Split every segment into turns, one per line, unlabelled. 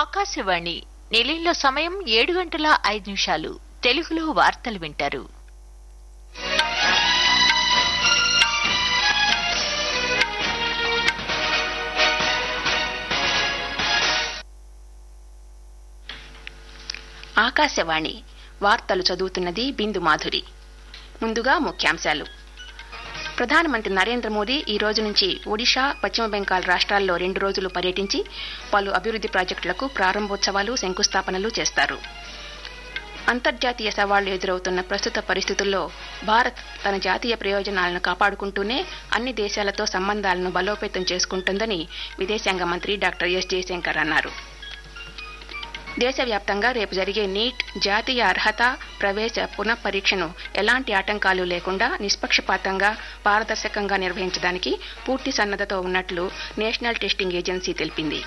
ఆకాశవాణి నిలయంలో సమయం 7:05 తెలుగులో వార్తలు వింటారు.
ఆకాశవాణి వార్తలు చదువుతున్నది బిందు మాధురి. ముందుగా ముఖ్యాంశాలు. ప్రధానమంత్రి నరేంద్ర మోదీ ఈ రోజు నుంచి ఒడిషా, పశ్చిమ బెంగాల్ రాష్ట్రాల్లో 2 రోజులు పర్యటించి పలు అభివృద్ది ప్రాజెక్టులకు ప్రారంభోత్సవాలు, శంకుస్థాపనలు చేస్తారు. అంతర్జాతీయ సవాళ్లు ఎదురవుతున్న ప్రస్తుత పరిస్థితుల్లో భారత్ తన జాతీయ ప్రయోజనాలను కాపాడుకుంటూనే అన్ని దేశాలతో సంబంధాలను బలోపేతం చేసుకుంటుందని విదేశాంగ మంత్రి డాక్టర్ ఎస్ జయశంకర్ అన్నారు. దేశవ్యాప్తంగా రేపు జరిగే నీట్ జాతీయ అర్హత ప్రవేశ పునఃపరీక్షను ఎలాంటి ఆటంకాలు లేకుండా నిష్పక్షపాతంగా, పారదర్శకంగా నిర్వహించడానికి పూర్తి సన్నద్ధతో ఉన్నట్లు నేషనల్ టెస్టింగ్ ఏజెన్సీ తెలిపింది.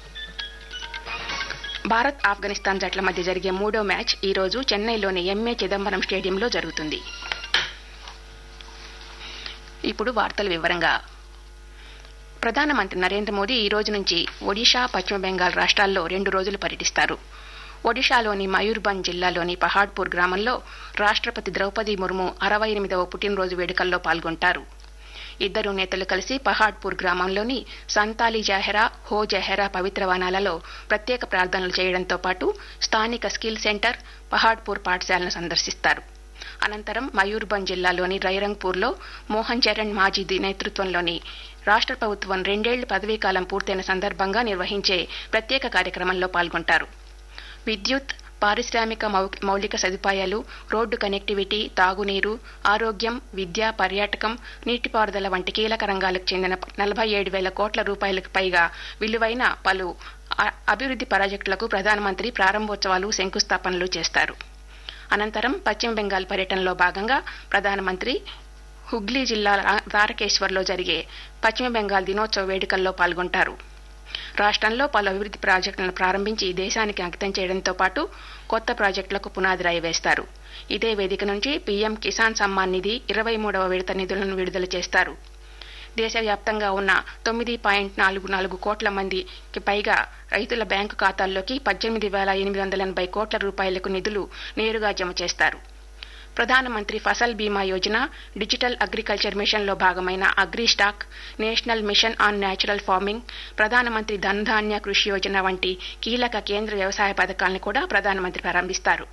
భారత్, ఆఫ్ఘనిస్తాన్ జట్ల మధ్య జరిగే 3వ మ్యాచ్ ఈ రోజు చెన్నైలోని ఎంఏ చిదంబరం స్టేడియంలో జరుగుతుంది. ఇప్పుడు వార్తల వివరంగా. ప్రధానమంత్రి నరేంద్ర మోదీ ఈ రోజు నుంచి ఒడిషా, పశ్చిమ బెంగాల్ రాష్ట్రాల్లో 2 రోజులు పర్యటిస్తారు. ఒడిషాలోని మయూర్భంజ్ జిల్లాలోని పహాడ్పూర్ గ్రామంలో రాష్ట్రపతి ద్రౌపది ముర్ము 68వ పుట్టినరోజు వేడుకల్లో పాల్గొంటారు. ఇద్దరు నేతలు కలిసి పహాడ్పూర్ గ్రామంలోని సంతాలి జహెరా, హో జహెరా పవిత్ర వనాలలో ప్రత్యేక ప్రార్థనలు చేయడంతో పాటు స్థానిక స్కిల్ సెంటర్, పహాడ్పూర్ పాఠశాలను సందర్శిస్తారు. అనంతరం మయూర్భంజ్ జిల్లాలోని రైరంగ్పూర్లో మోహన్ చరణ్ మాజీ నేతృత్వంలోని రాష్ట్ర ప్రభుత్వం 2 ఏళ్ల పదవీకాలం పూర్తయిన సందర్భంగా నిర్వహించే ప్రత్యేక కార్యక్రమంలో పాల్గొంటారు. విద్యుత్, పారిశ్రామిక మౌలిక సదుపాయాలు, రోడ్డు కనెక్టివిటీ, తాగునీరు, ఆరోగ్యం, విద్య, పర్యాటకం, నీటిపారుదల వంటి కీలక రంగాలకు చెందిన 47,000 కోట్ల రూపాయలకు పైగా విలువైన పలు అభివృద్ది ప్రాజెక్టులకు ప్రధానమంత్రి ప్రారంభోత్సవాలు, శంకుస్థాపనలు చేస్తారు. అనంతరం పశ్చిమ బెంగాల్ పర్యటనలో భాగంగా ప్రధానమంత్రి హుగ్లీ జిల్లా తారకేశ్వర్లో జరిగే పశ్చిమ బెంగాల్ దినోత్సవ వేడుకల్లో పాల్గొంటారు. రాష్ట్రంలో పలు అభివృద్ది ప్రాజెక్టులను ప్రారంభించి దేశానికి అంకితం చేయడంతో పాటు కొత్త ప్రాజెక్టులకు పునాది రాయి వేస్తారు. ఇదే వేదిక నుంచి పీఎం కిసాన్ సమ్మాన్ నిధి 23వ విడత నిధులను విడుదల చేస్తారు. దేశవ్యాప్తంగా ఉన్న 9.44 కోట్ల మందికి పైగా రైతుల బ్యాంకు ఖాతాల్లోకి 18,880 కోట్ల రూపాయలకు నిధులు నేరుగా జమ చేస్తారు. ప్రధానమంత్రి ఫసల్ బీమా యోజన, డిజిటల్ అగ్రికల్చర్ మిషన్లో భాగమైన agri stock, national mission on natural farming, ప్రధానమంత్రి ధన్ ధాన్య కృషి యోజన వంటి కీలక కేంద్ర వ్యవసాయ పథకాలను కూడా ప్రధానమంత్రి ప్రారంభిస్తారు.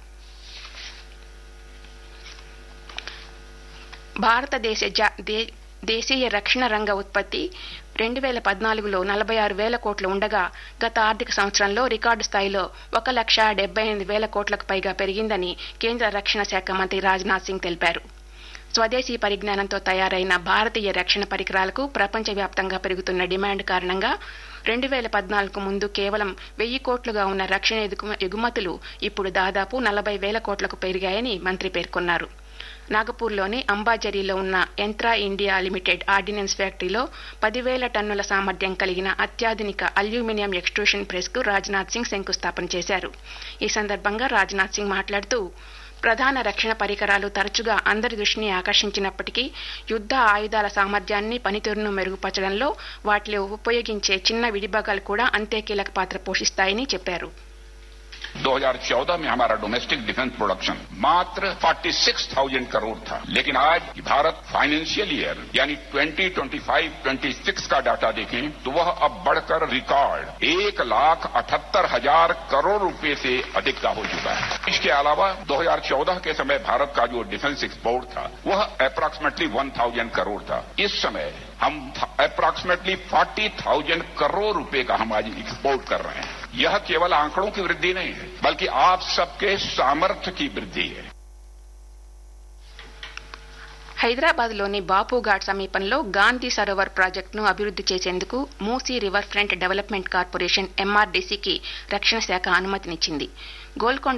భారతదేశ దేశీయ రక్షణ రంగ ఉత్పత్తి 2014లో 46,000 కోట్లు ఉండగా గత ఆర్థిక సంవత్సరంలో రికార్డు స్థాయిలో 1,78,000 కోట్లకు పైగా పెరిగిందని కేంద్ర రక్షణ శాఖ మంత్రి రాజ్నాథ్ సింగ్ తెలిపారు. స్వదేశీ పరిజ్ఞానంతో తయారైన భారతీయ రక్షణ పరికరాలకు ప్రపంచవ్యాప్తంగా పెరుగుతున్న డిమాండ్ కారణంగా 2014కు ముందు కేవలం 1,000 కోట్లుగా ఉన్న రక్షణ ఎగుమతులు ఇప్పుడు దాదాపు 40,000 కోట్లకు పెరిగాయని మంత్రి పేర్కొన్నారు. నాగపూర్లోని అంబాజరీలో ఉన్న యంత్రా ఇండియా లిమిటెడ్ ఆర్డినెన్స్ ఫ్యాక్టరీలో 10,000 టన్నుల సామర్థ్యం కలిగిన అత్యాధునిక అల్యూమినియం ఎక్స్ట్రూషన్ ప్రెస్కు రాజ్నాథ్ సింగ్ శంకుస్థాపన చేశారు. ఈ సందర్భంగా రాజ్నాథ్ సింగ్ మాట్లాడుతూ, ప్రధాన రక్షణ పరికరాలు తరచుగా అందరి దృష్టిని ఆకర్షించినప్పటికీ యుద్ధ ఆయుధాల సామర్థ్యాన్ని, పనితీరును మెరుగుపరచడంలో వాటిలో ఉపయోగించే చిన్న విడిభాగాలు కూడా అంతే కీలక పాత్ర పోషిస్తాయని చెప్పారు.
2014 में हमारा डोमेस्टिक डिफेंस प्रोडक्शन मात्र 46,000 करोड़ था, लेकिन आज भारत फाइनेंशियल ईयर यानी 2025-26 का डाटा देखें तो वह अब बढ़कर रिकॉर्ड 1,78,000 करोड़ रुपए से अधिक का हो चुका है. इसके अलावा 2014 के समय भारत का जो डिफेंस एक्सपोर्ट था वह अप्रॉक्सिमेटली 1,000 करोड़ था. इस समय हम अप्रॉक्सिमेटली 40,000 करोड़ रुपए का हम आज एक्सपोर्ट कर रहे हैं. यह केवल आंकड़ों की वृद्धि नहीं है, बल्कि आप सबके सामर्थ्य की वृद्धि है.
హైదరాబాద్లోని బాపుఘాట్ సమీపంలో గాంధీ సరోవర్ ప్రాజెక్టును అభివృద్ది చేసేందుకు Musi river front development corporation ఎంఆర్డీసీకి రక్షణ శాఖ అనుమతినిచ్చింది. గోల్కొండ